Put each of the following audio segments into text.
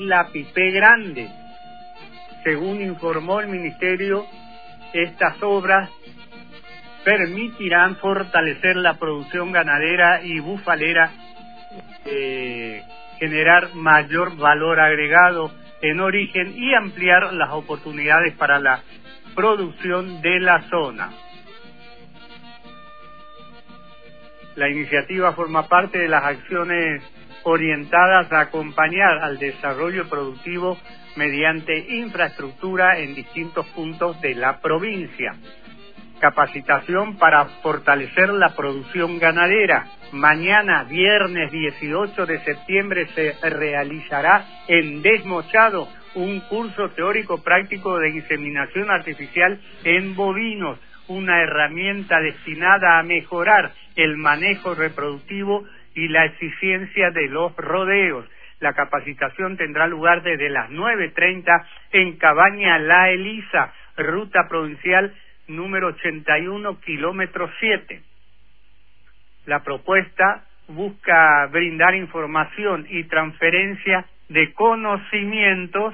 la Pipé Grande. Según informó el Ministerio, estas obras permitirán fortalecer la producción ganadera y bufalera, generar mayor valor agregado en origen y ampliar las oportunidades para la producción de la zona. La iniciativa forma parte de las acciones orientadas a acompañar al desarrollo productivo mediante infraestructura en distintos puntos de la provincia. Capacitación para fortalecer la producción ganadera. Mañana, viernes 18 de septiembre, se realizará en Desmochado un curso teórico práctico de inseminación artificial en bovinos, una herramienta destinada a mejorar el manejo reproductivo y la eficiencia de los rodeos. La capacitación tendrá lugar desde las 9:30 en Cabaña La Elisa, ruta provincial número 81, kilómetro 7. La propuesta busca brindar información y transferencia de conocimientos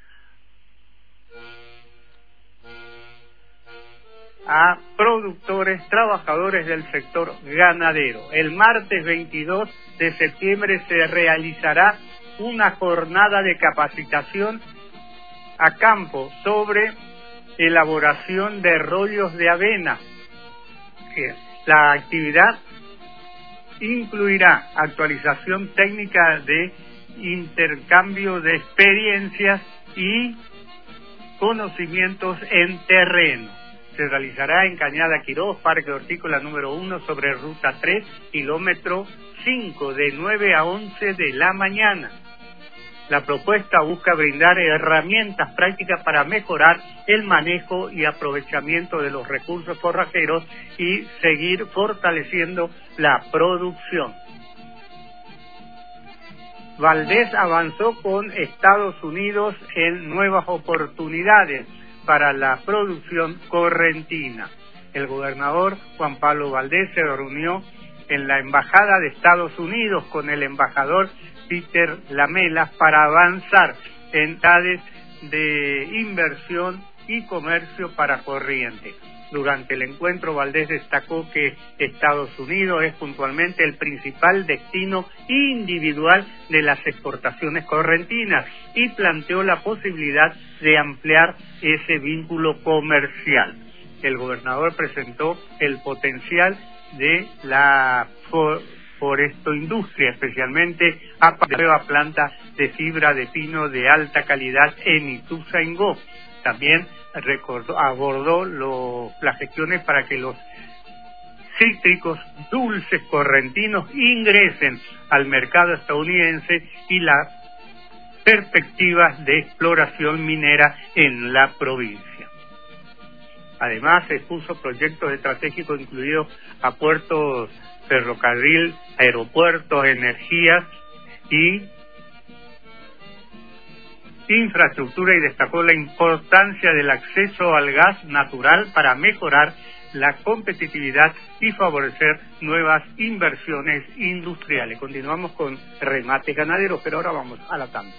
a productores, trabajadores del sector ganadero. El martes 22 de septiembre se realizará una jornada de capacitación a campo sobre elaboración de rollos de avena. La actividad incluirá actualización técnica de intercambio de experiencias y conocimientos en terreno. Se realizará en Cañada Quirós, Parque Hortícola número 1, sobre ruta 3, kilómetro 5, de 9 a 11 de la mañana. La propuesta busca brindar herramientas prácticas para mejorar el manejo y aprovechamiento de los recursos forrajeros y seguir fortaleciendo la producción. Valdés avanzó con Estados Unidos en nuevas oportunidades para la producción correntina. El gobernador Juan Pablo Valdés se reunió en la Embajada de Estados Unidos con el embajador Peter Lamela para avanzar en áreas de inversión y comercio para Corrientes. Durante el encuentro, Valdés destacó que Estados Unidos es puntualmente el principal destino individual de las exportaciones correntinas y planteó la posibilidad de ampliar ese vínculo comercial. El gobernador presentó el potencial de la forestoindustria, especialmente a la nueva planta de fibra de pino de alta calidad en Ituzaingó. También abordó las gestiones para que los cítricos dulces correntinos ingresen al mercado estadounidense y las perspectivas de exploración minera en la provincia. Además, se expuso proyectos estratégicos incluidos a puertos, ferrocarril, aeropuertos, energías y infraestructura, y destacó la importancia del acceso al gas natural para mejorar la competitividad y favorecer nuevas inversiones industriales. Continuamos con remates ganaderos, pero ahora vamos a la tanda.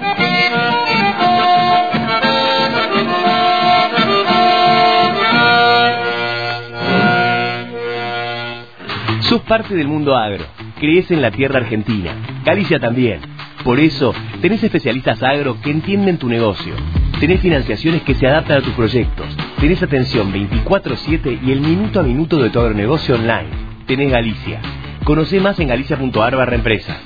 Sos parte del mundo agro, crees en la tierra argentina, Galicia también. Por eso, tenés especialistas agro que entienden tu negocio. Tenés financiaciones que se adaptan a tus proyectos. Tenés atención 24/7 y el minuto a minuto de tu agronegocio online. Tenés Galicia. Conocé más en galicia.ar/empresas.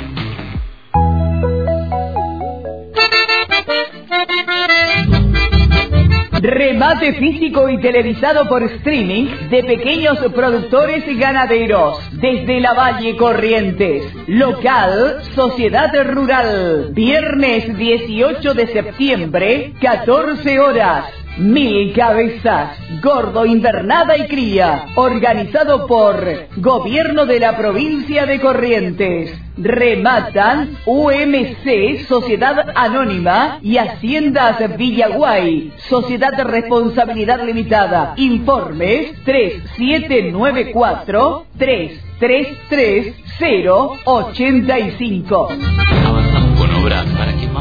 Remate físico y televisado por streaming de pequeños productores ganaderos desde la Valle Corrientes. Local, Sociedad Rural. Viernes 18 de septiembre, 14 horas. 1000 cabezas, gordo, invernada y cría. Organizado por Gobierno de la Provincia de Corrientes. Rematan UMC, Sociedad Anónima, y Haciendas Villaguay, Sociedad de Responsabilidad Limitada. Informes 3794 333 085. Avanzamos con obras para que